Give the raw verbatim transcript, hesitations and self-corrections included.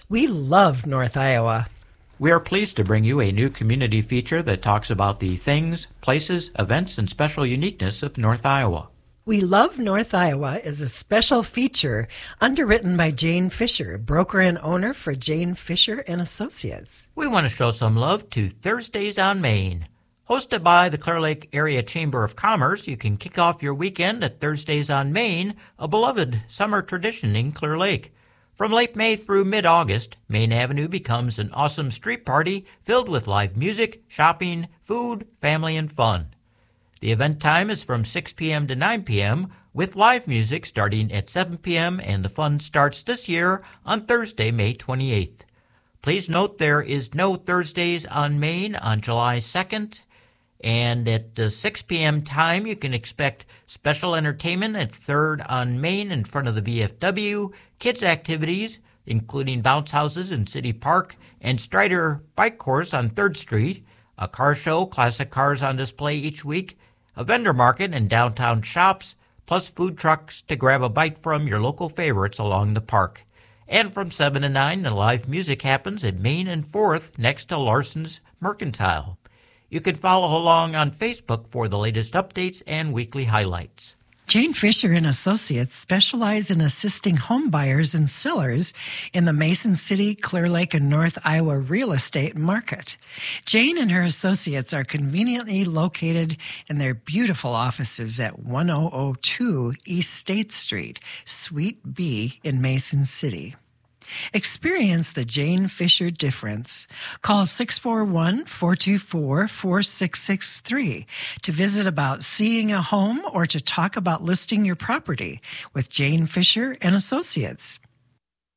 We love North Iowa. We are pleased to bring you a new community feature that talks about the things, places, events, and special uniqueness of North Iowa. We Love North Iowa is a special feature underwritten by Jane Fisher, broker and owner for Jane Fisher and Associates. We want to show some love to Thursdays on Main. Hosted by the Clear Lake Area Chamber of Commerce, you can kick off your weekend at Thursdays on Main, a beloved summer tradition in Clear Lake. From late May through mid-August, Main Avenue becomes an awesome street party filled with live music, shopping, food, family, and fun. The event time is from six p.m. to nine p.m., with live music starting at seven p.m., and the fun starts this year on Thursday, May twenty-eighth. Please note there is no Thursdays on Main on July second, and at the six p.m. time, you can expect special entertainment at third on Main in front of the V F W, kids' activities, including bounce houses in City Park, and Strider Bike Course on third Street, a car show, classic cars on display each week, a vendor market and downtown shops, plus food trucks to grab a bite from your local favorites along the park. And from seven to nine, the live music happens at Main and fourth next to Larson's Mercantile. You can follow along on Facebook for the latest updates and weekly highlights. Jane Fisher and Associates specialize in assisting home buyers and sellers in the Mason City, Clear Lake, and North Iowa real estate market. Jane and her associates are conveniently located in their beautiful offices at ten oh two East State Street, Suite B in Mason City. Experience the Jane Fisher difference. Call six four one, four two four, four six six three to visit about seeing a home or to talk about listing your property with Jane Fisher and Associates.